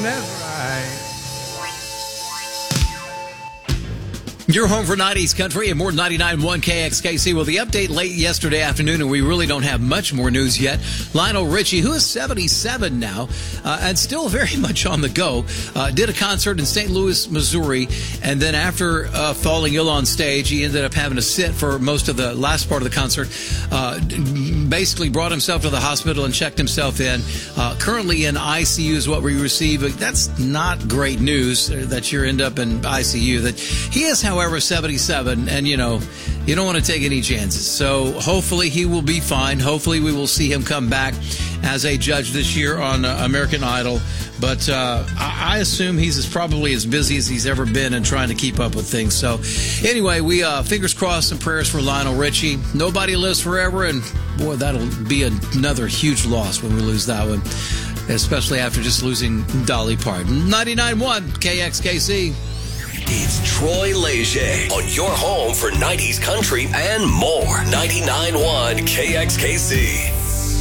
that's right. You're home for 90s country and more 99.1 KXKC. Well, the update late yesterday afternoon, and we really don't have much more news yet. Lionel Richie, who is 77 now, and still very much on the go, did a concert in St. Louis, Missouri, and then after falling ill on stage, he ended up having to sit for most of the last part of the concert, basically brought himself to the hospital and checked himself in. Currently in ICU is what we receive. That's not great news that you end up in ICU. That he is, however, 77, and you don't want to take any chances. So hopefully he will be fine. Hopefully we will see him come back as a judge this year on American Idol. But I assume he's probably as busy as he's ever been in trying to keep up with things. So anyway, we fingers crossed and prayers for Lionel Richie. Nobody lives forever, and boy, that'll be another huge loss when we lose that one, especially after just losing Dolly Parton. 99.1 KXKC. It's Troy Leger on your home for 90s country and more. 99.1 KXKC.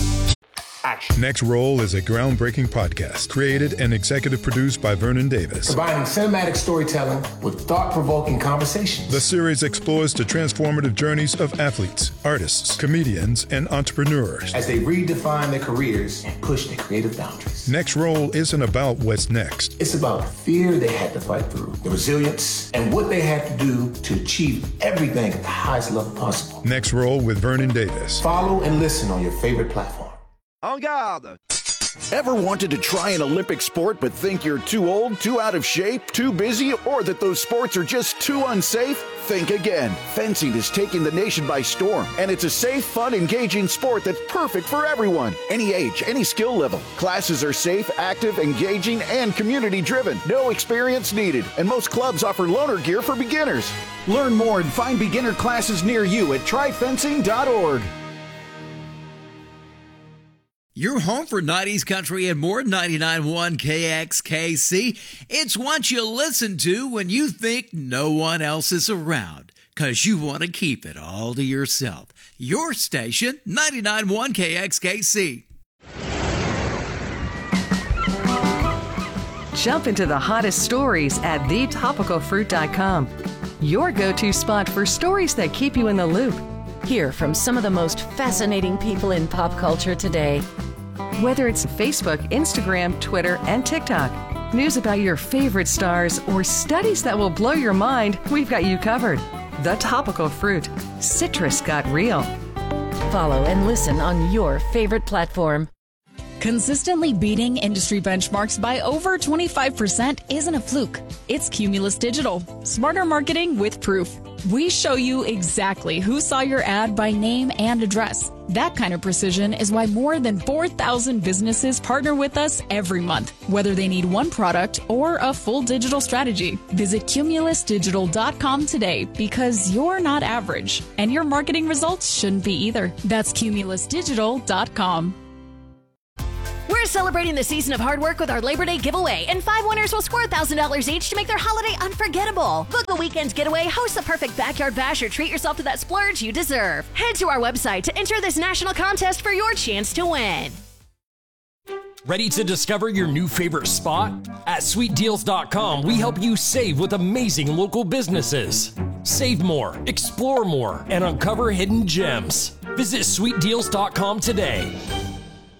Next Roll is a groundbreaking podcast created and executive produced by Vernon Davis. Combining cinematic storytelling with thought-provoking conversations. The series explores the transformative journeys of athletes, artists, comedians, and entrepreneurs as they redefine their careers and push their creative boundaries. Next Roll isn't about what's next. It's about the fear they had to fight through, the resilience, and what they had to do to achieve everything at the highest level possible. Next Roll with Vernon Davis. Follow and listen on your favorite platform. En garde! Ever wanted to try an Olympic sport but think you're too old, too out of shape, too busy, or that those sports are just too unsafe? Think again. Fencing is taking the nation by storm, and it's a safe, fun, engaging sport that's perfect for everyone. Any age, any skill level. Classes are safe, active, engaging, and community-driven. No experience needed, and most clubs offer loaner gear for beginners. Learn more and find beginner classes near you at tryfencing.org. You're home for 90s country and more. 99.1 KXKC. It's what you listen to when you think no one else is around, because you want to keep it all to yourself. Your station, 99.1 KXKC. Jump into the hottest stories at thetopicalfruit.com. Your go-to spot for stories that keep you in the loop. Hear from some of the most fascinating people in pop culture today. Whether it's Facebook, Instagram, Twitter, and TikTok, news about your favorite stars, or studies that will blow your mind, we've got you covered. The Topical Fruit. Citrus got real. Follow and listen on your favorite platform. Consistently beating industry benchmarks by over 25% isn't a fluke. It's Cumulus Digital. Smarter marketing with proof. We show you exactly who saw your ad by name and address. That kind of precision is why more than 4,000 businesses partner with us every month, whether they need one product or a full digital strategy. Visit cumulusdigital.com today, because you're not average, and your marketing results shouldn't be either. That's cumulusdigital.com. We're celebrating the season of hard work with our Labor Day giveaway, and 5 winners will score $1,000 each to make their holiday unforgettable. Book a weekend getaway, host the perfect backyard bash, or treat yourself to that splurge you deserve. Head to our website to enter this national contest for your chance to win. Ready to discover your new favorite spot? At sweetdeals.com, we help you save with amazing local businesses. Save more, explore more, and uncover hidden gems. Visit sweetdeals.com today.